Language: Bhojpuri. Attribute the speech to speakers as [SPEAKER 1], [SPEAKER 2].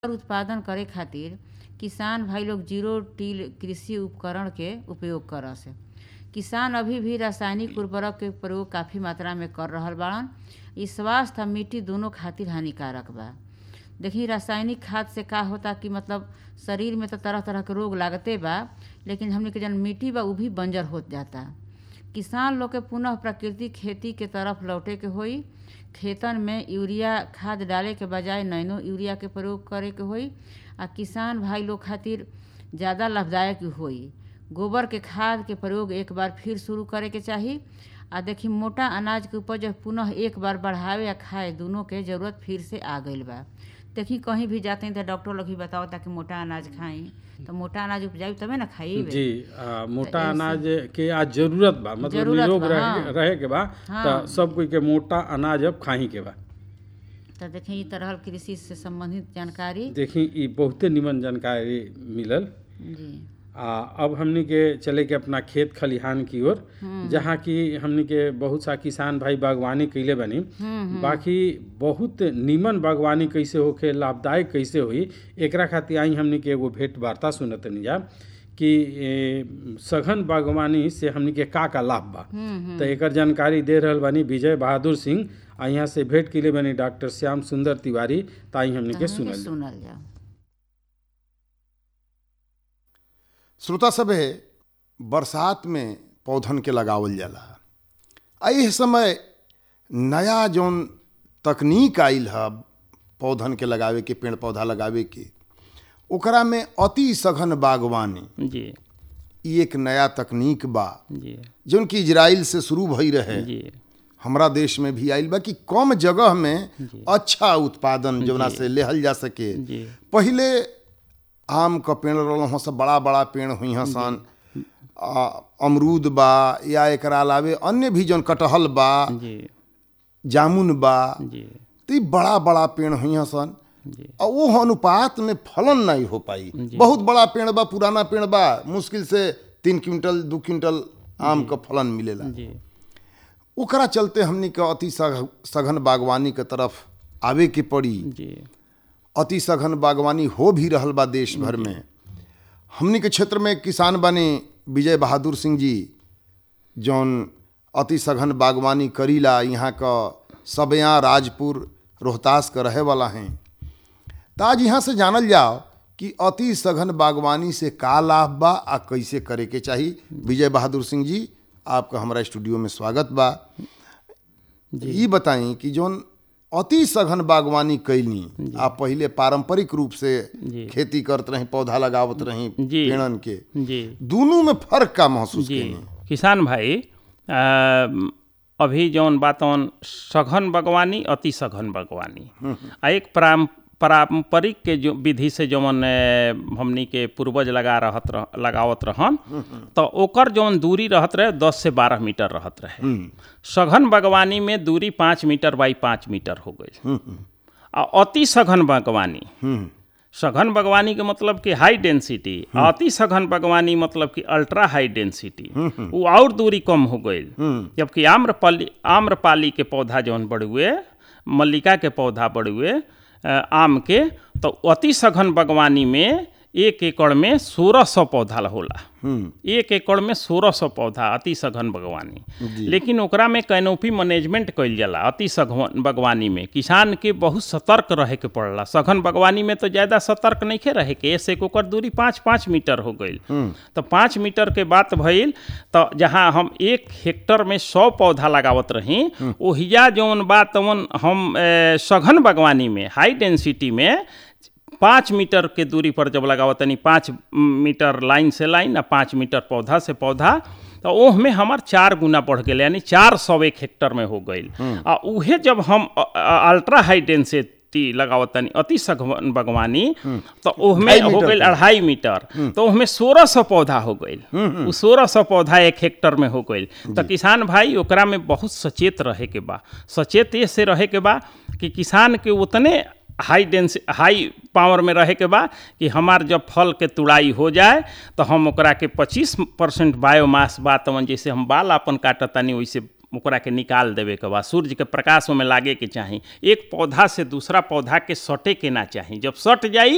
[SPEAKER 1] उत्पादन करे खातिर किसान भाई लोग जीरो टिल कृषि उपकरण के उपयोग करस। किसान अभी भी रासायनिक उर्वरक के प्रयोग काफ़ी मात्रा में कर रहल बाड़न। इ स्वास्थ्य आ मिट्टी दोनों खातिर हानिकारक बा। देखी रासायनिक खाद से का होता कि मतलब शरीर में तो तरह तरह के रोग लागते बा, लेकिन हमने के जन मिट्टी बा उ भी बंजर होत जाता। किसान लोग के पुनः प्राकृतिक खेती के तरफ लौटे के होई। खेतन में यूरिया खाद डाले के बजाय नैनो यूरिया के प्रयोग करे के होई आ किसान भाई लोग खातिर ज़्यादा लाभदायक होई। गोबर के खाद के प्रयोग एक बार फिर शुरू करे के चाही। आ देखी मोटा अनाज के उपज पुनः एक बार बढ़ावे या खाए दोनों के जरूरत फिर से आ गईल बा। देखी कहीं भी जाते हैं तो डॉक्टर लोग भी बताओ ताकि मोटा अनाज खाई, तो मोटा अनाज उपजाई तबे ना खाई
[SPEAKER 2] जी। मोटा अनाज के आज जरूरत बा, मतलब निरोग रहे के बा। तो सब कोई के मोटा अनाज अब खाही के बा।
[SPEAKER 1] तो देखी ई तरह कृषि से संबंधित जानकारी
[SPEAKER 2] देखी ई बहुते निमन जानकारी मिलल
[SPEAKER 1] जी।
[SPEAKER 2] अब हमनी के चले के अपना खेत खलिहान की ओर, जहाँ की हमनी के बहुत सा किसान भाई बागवानी कैले बनी। बाकी बहुत निमन बागवानी कैसे होखे, लाभदायक कैसे हुई, एकरा खातिर आई हमनी के एगो भेंट वार्ता सुनतनी जा कि सघन बागवानी से हमनी के का लाभ बा। तो एकर जानकारी दे रहल बानी विजय बहादुर सिंह। यहाँ से भेंट कैले बनी डॉक्टर श्याम सुंदर तिवारी। ताई हमनी के सुनल
[SPEAKER 1] जाओ।
[SPEAKER 3] श्रोता सभे, बरसात में पौधन के लगावल जाला। एह समय नया जौन तकनीक आइल है पौधन के लगावे के, पेड़ पौधा लगावे के, ओकरा में अति सघन बागवानी
[SPEAKER 4] जी,
[SPEAKER 3] ये एक नया तकनीक बा
[SPEAKER 4] जी,
[SPEAKER 3] जौन की इजराइल से शुरू भई रहे
[SPEAKER 4] जी,
[SPEAKER 3] हमरा देश में भी आइल बा कि कम जगह में अच्छा उत्पादन जौना से लेहल जा सके। पहिले आम का पेड़ रहल सब बड़ा बड़ा पेड़ हुई सन, अमरूद बा या एकरा अलावे अन्य भी जौन कटहल बा, जामुन बा, तो बड़ा बड़ा पेड़ हुई सन। और वो अनुपात में फलन नहीं हो पाई। बहुत बड़ा पेड़ बा, पुराना पेड़ बा, मुश्किल से 3 क्विंटल 2 क्विंटल आम का फलन मिलेला। ओकरा चलते हमनी के अति सघन बागवानी के तरफ आवे के पड़ी। अति सघन बागवानी हो भी रहल बा देश भर में। हमनी के क्षेत्र में किसान बने विजय बहादुर सिंह जी, जौन अति सघन बागवानी करीला, यहाँ का सबया, राजपुर, रोहतास का रहे वाला हैं। तो आज यहाँ से जानल जाओ कि अति सघन बागवानी से का लाभ बा आ कैसे करे के चाहिए। विजय बहादुर सिंह जी, आपका हमारा स्टूडियो में स्वागत बा। ये बताएं कि जौन अति सघन बागवानी कैली, आप पहले पारंपरिक रूप से खेती करत रही, पौधा लगावत रही पेड़न के, दोनों में फर्क का महसूस कैली?
[SPEAKER 4] किसान भाई, अभी जौन बातौन सघन बागवानी, अति सघन बागवानी आ एक पारंपरिक के जो विधि से जौन हमनी के पूर्वज लगावत रहन, तो ओकर जौन दूरी रहत रहे 10 से 12 मीटर रहत रहे। सघन बागवानी में दूरी 5 मीटर बाई 5 मीटर हो गई। आ अति सघन बागवानी, सघन बागवानी के मतलब कि हाई डेंसिटी, अति सघन बागवानी मतलब कि अल्ट्रा हाई डेंसिटी, वो और दूरी कम हो गई। जबकि आम्रपाली के पौधा जौन बढ़ुए, मल्लिका के पौधा बढ़ुए, आम के, तो अति सघन बागवानी में 1 एकड़ में 1600 पौधा होला। 1 एकड़ में 1600 पौधा अति सघन बागवानी। लेकिन ओकरा में कैनोपी मैनेजमेंट कइल जाला। अति सघन बागवानी में किसान के बहुत सतर्क रहे के पड़ला। सघन बागवानी में तो ज़्यादा सतर्क नहीं खे रहे के, ऐसे ओकर दूरी 5-5 मीटर हो गई। तो 5 मीटर के बात भइल, तो जहाँ हम 1 हेक्टर में 100 पौधा लगावत रही, ओहिया जौन बात हम सघन बागवानी में हाई डेंसिटी में 5 मीटर के दूरी पर जब लगावतनी, 5 मीटर लाइन से लाइन आ 5 मीटर पौधा से पौधा, तो ओह में हमार 4 गुना बढ़ गए, यानी 400 1 हेक्टर में हो गई। आ उहे जब हम अल्ट्रा हाई डेंसिटी लगावतनी अति सघन बागवानी, तो ओह में हो गई 2.5 मीटर, तो ओह में 1600 पौधा हो गई। 1600 पौधा 1 हेक्टर में हो गई। तो किसान भाई ओकरा में बहुत सचेत रहे के बा। सचेत ये से रहे के बा कि किसान के उतने हाई पावर में रहे के बा कि हमार जब फल के तुड़ाई हो जाए तो हम ओकरा के 25% बायोमास बा, तवन जैसे हम बाल अपन काटतानी वैसे ओकरा के निकाल देवे के बाद सूर्य के प्रकाश में लागे के चाही। एक पौधा से दूसरा पौधा के सटे के ना चाही। जब सट जाई